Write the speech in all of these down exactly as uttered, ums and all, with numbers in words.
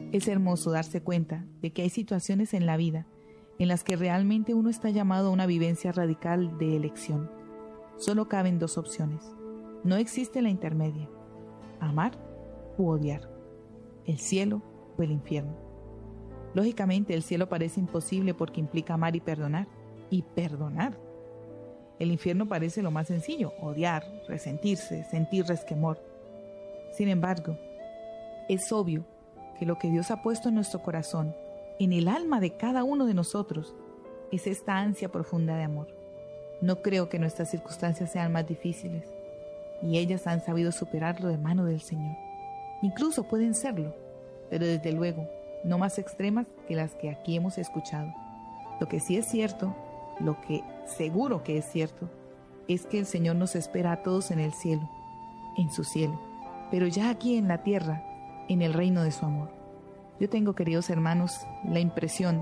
Es hermoso darse cuenta de que hay situaciones en la vida en las que realmente uno está llamado a una vivencia radical de elección. Solo caben dos opciones. No existe la intermedia: amar u odiar, el cielo o el infierno. Lógicamente, el cielo parece imposible porque implica amar y perdonar, y perdonar. El infierno parece lo más sencillo: odiar, resentirse, sentir resquemor. Sin embargo, es obvio que lo que Dios ha puesto en nuestro corazón, en el alma de cada uno de nosotros, es esta ansia profunda de amor. No creo que nuestras circunstancias sean más difíciles, y ellas han sabido superarlo de mano del Señor. Incluso pueden serlo, pero desde luego no más extremas que las que aquí hemos escuchado. Lo que sí es cierto, lo que seguro que es cierto, es que el Señor nos espera a todos en el cielo, en su cielo, pero ya aquí en la tierra, en el reino de su amor. Yo tengo, queridos hermanos, la impresión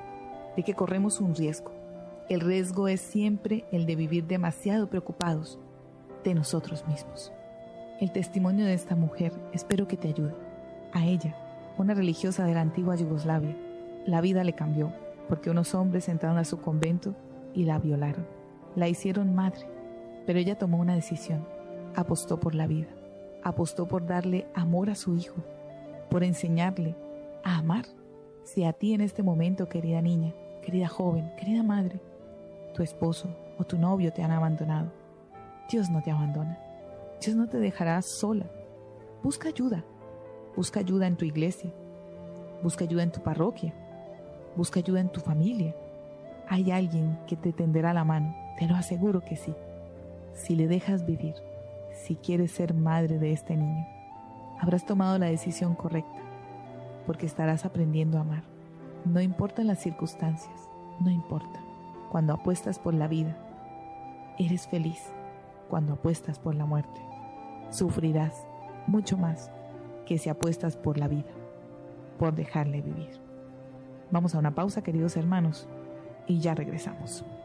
de que corremos un riesgo. El riesgo es siempre el de vivir demasiado preocupados de nosotros mismos. El testimonio de esta mujer espero que te ayude. A ella, una religiosa de la antigua Yugoslavia, la vida le cambió porque unos hombres entraron a su convento y la violaron. La hicieron madre, pero ella tomó una decisión. Apostó por la vida. Apostó por darle amor a su hijo, por enseñarle a amar. Si a ti en este momento, querida niña, querida joven, querida madre, tu esposo o tu novio te han abandonado, Dios no te abandona. Dios no te dejará sola. Busca ayuda. Busca ayuda en tu iglesia. Busca ayuda en tu parroquia. Busca ayuda en tu familia. Hay alguien que te tenderá la mano. Te lo aseguro que sí. Si le dejas vivir, si quieres ser madre de este niño, habrás tomado la decisión correcta, porque estarás aprendiendo a amar. No importan las circunstancias, no importa. Cuando apuestas por la vida, eres feliz. Cuando apuestas por la muerte, sufrirás mucho más que si apuestas por la vida, por dejarle vivir. Vamos a una pausa, queridos hermanos, y ya regresamos.